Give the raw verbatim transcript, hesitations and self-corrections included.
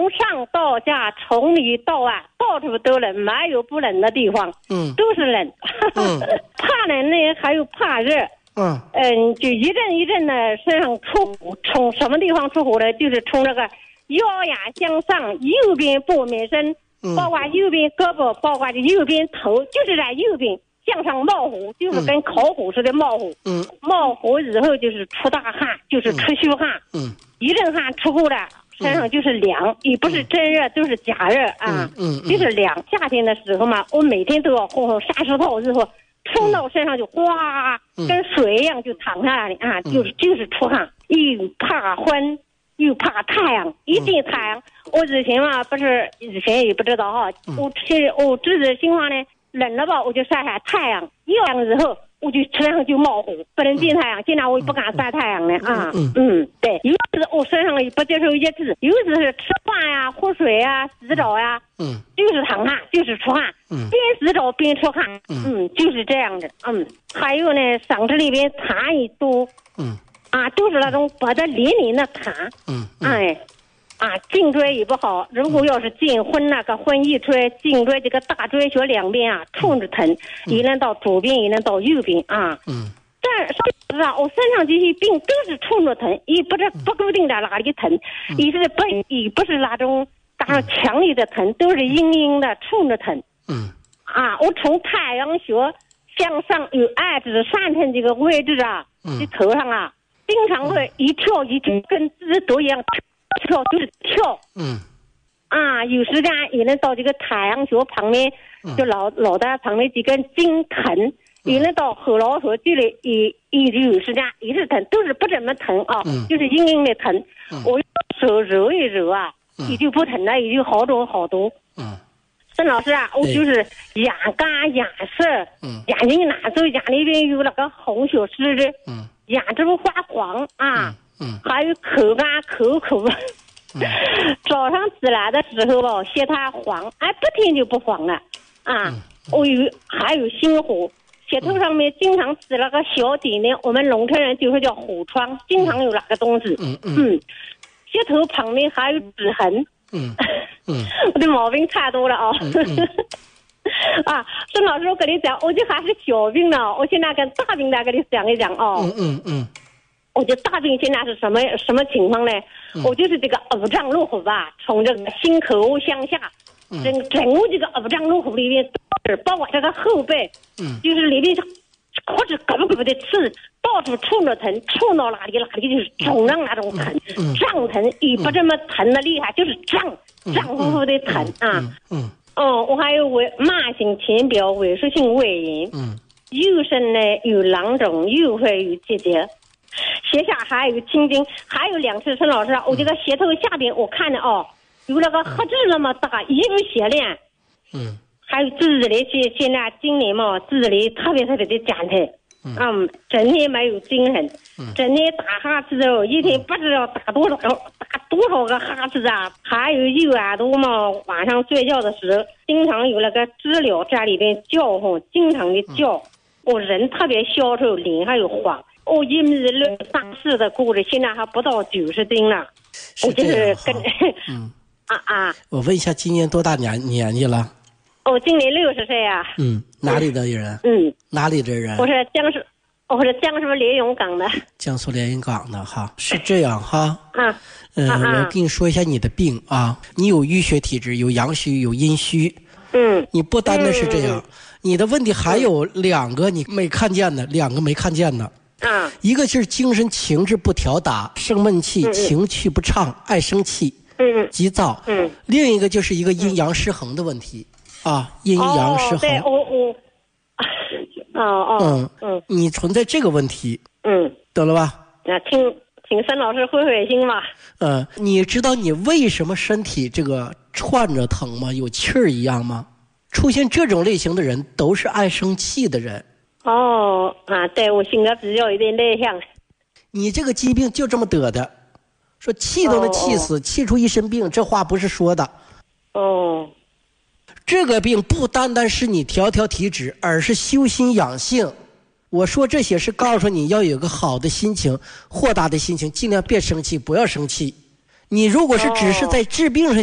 从上到下，从里到外，到处都冷，没有不冷的地方。 嗯， 都是冷。 嗯， 怕冷呢，还有怕热。 嗯嗯，就一阵一阵的身上出火，从什么地方出火呢？就是从这个腰眼向上，右边部门身，包括右边胳膊，包括右边头，就是在右边向上冒火，就是跟烤火似的冒火。 嗯， 冒火以后就是出大汗，就是出虚汗。 嗯， 一阵汗出过来，身上就是凉，也不是真热，都是假热啊。 嗯嗯， 就是凉。夏天的时候嘛，我每天都要烘烘沙石头，之后冲到身上就哗，跟水一样就淌下来了啊，就是就是出汗，又怕昏，又怕太阳，一见太阳，我以前嘛不是以前也不知道哈，我吃我自己心话呢，冷了吧我就晒晒太阳，一阳以后我就身上就冒火，不能见太阳，现在我也不敢晒太阳了啊。嗯嗯，对，有时我身上也不接受一次，有时是吃饭呀、喝水呀、洗澡呀，嗯，就是淌汗，就是出汗，嗯，边洗澡边出汗，嗯，就是这样的，嗯，还有呢，嗓子里边痰也多，嗯，啊，都是那种白的黏黏的痰，嗯，哎。啊，颈椎也不好。如果要是进昏那个昏一吹，颈椎这个大椎穴两边啊，冲着疼，也能到左边，也能到右边啊。嗯。但是啊，我身上这些病都是冲着疼，也不是不固定在哪里疼，也是不也不是那种大上强烈的疼，都是阴阴的冲着疼。嗯。啊，我从太阳穴向上有二指三寸这个位置啊，这头上啊，经常会一跳一跳，跟自己都一样。跳就是跳，嗯，啊，有时间也能到这个太阳穴旁边，嗯、就脑脑袋旁边几根筋疼，嗯、也能到后脑勺这里也也有时间也是疼，都是不怎么疼啊，嗯、就是阴阴的疼。嗯、我手揉一揉啊，嗯、也就不疼了，也就好多好多。嗯，孙老师啊，我就是眼干眼涩，嗯，眼睛哪时候眼里边有那个红小丝的，嗯，眼这不发黄啊。嗯嗯，还有口干口苦，嗯、早上起来的时候吧，血它黄，哎，不停就不黄了，啊，嗯、我有还有心火，血头上面经常起那个小点点，我们农村人就会叫火疮，经常有那个东西，嗯嗯，嗯血头旁边还有指痕，嗯嗯，我的毛病太多了啊。嗯嗯啊，孙老师，我跟你讲，我这还是小病呢，我现在跟大病来跟你讲一讲哦。嗯嗯嗯。我觉得大病现在是什么什么情况呢？嗯、我就是这个五脏六腑吧，从这个心口向下，嗯、整整个这个五脏六腑里面，包括这个后背，嗯、就是里面或者搞不搞不的刺，到处冲着疼，冲到哪里哪里就是肿胀那种疼，嗯嗯、胀疼也不这么疼的厉害，就是胀胀乎乎的疼啊。嗯嗯哦，我还有萎慢性浅表萎缩性胃炎，嗯，右身呢有囊肿，右肺有结节。斜下还有青筋，还有两次，孙老师，我这个鞋头下边我看着哦，有那个黑痣那么大，一个血链，嗯，还有自己的现现在今年嘛，自己的特别特别的减退，嗯，嗯整天没有精神，嗯，整天打哈欠哦，一天不知道打多少打多少个哈欠啊，还有右耳朵嘛，晚上睡觉的时候经常有那个知了在里边叫唤，经常的叫，我人特别消瘦，脸还有黄。我一米六三四的个子，现在还不到九十斤了。 是这样哈。 嗯啊啊！ 我问一下，今年多大年年纪了？ 我今年六十岁啊。 嗯，哪里的人？ 嗯， 哪里的人？ 我是江苏，我是江苏连云港的。 江苏连云港的哈，是这样哈。 啊。 嗯，我跟你说一下你的病啊，你有淤血体质，有阳虚，有阴虚。嗯。你不单单是这样，嗯、你的问题还有两个你没看见的，两个没看见的。啊，一个就是精神情志不调达，生闷气，嗯、情绪不畅，爱生气，嗯，急躁，嗯，另一个就是一个阴阳失衡的问题，嗯、啊，阴阳失衡。哦， 对，我我，哦哦， 嗯嗯，你存在这个问题， 嗯， 懂了吧？ 那请请孙老师会会心吧。 嗯，你知道你为什么身体这个串着疼吗？有气儿一样吗？出现这种类型的人都是爱生气的人。 哦啊，对，我性格比较有点内向。 你这个疾病就这么得的，说气都能气死，哦、气出一身病，这话不是说的。 哦， 这个病不单单是你调调体质，而是修心养性。我说这些是告诉你要有个好的心情，豁达的心情，尽量别生气，不要生气。你如果是只是在治病上